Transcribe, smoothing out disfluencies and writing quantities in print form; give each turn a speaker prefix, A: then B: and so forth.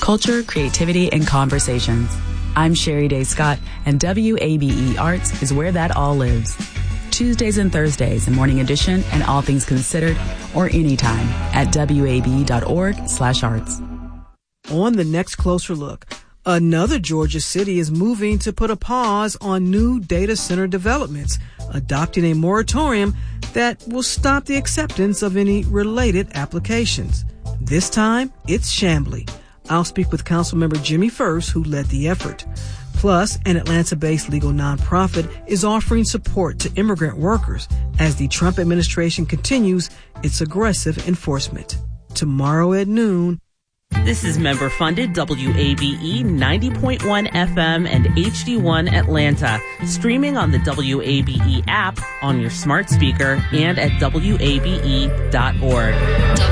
A: culture, creativity, and conversations. I'm Sherry Day Scott, and WABE Arts is where that all lives. Tuesdays and Thursdays in Morning Edition and All Things Considered, or anytime at wabe.org/arts.
B: On the next Closer Look, another Georgia city is moving to put a pause on new data center developments, adopting a moratorium that will stop the acceptance of any related applications. This time, it's Chamblee. I'll speak with Councilmember Jimmy First, who led the effort. Plus, an Atlanta-based legal nonprofit is offering support to immigrant workers as the Trump administration continues its aggressive enforcement. Tomorrow at noon.
C: This is member-funded WABE 90.1 FM and HD1 Atlanta, streaming on the WABE app on your smart speaker and at WABE.org.